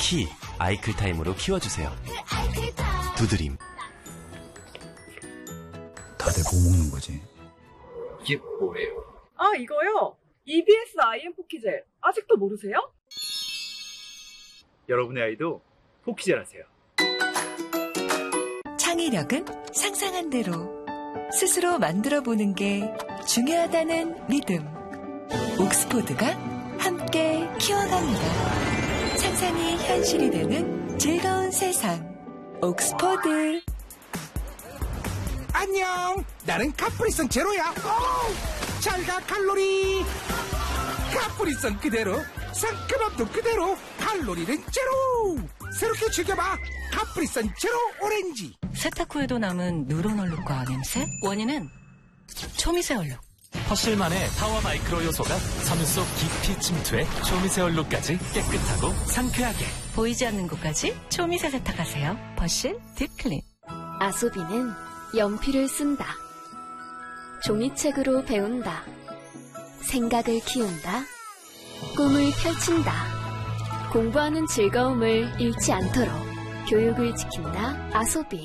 키 아이클타임으로 키워주세요. 두드림. 다들 뭐 먹는 거지? 이게 뭐예요? 아, 이거요? EBS IM 포키젤. 아직도 모르세요? 여러분의 아이도 포키젤 하세요. 창의력은 상상한 대로 스스로 만들어보는 게 중요하다는 믿음. 옥스포드가 함께 키워갑니다. 상상이 현실이 되는 즐거운 세상. 옥스포드. 안녕, 나는 카프리선 제로야. 잘가 칼로리. 카프리선 그대로, 상큼함도 그대로, 칼로리는 제로. 새롭게 즐겨봐, 카프리선 제로 오렌지. 세탁 후에도 남은 누런 얼룩과 냄새? 원인은 초미세 얼룩. 퍼실만의 파워 마이크로 요소가 섬유 속 깊이 침투해 초미세 얼룩까지 깨끗하고 상쾌하게. 보이지 않는 곳까지 초미세 세탁하세요. 퍼실 딥클린. 아소비는 연필을 쓴다. 종이책으로 배운다. 생각을 키운다. 꿈을 펼친다. 공부하는 즐거움을 잃지 않도록 교육을 지킨다. 아소비.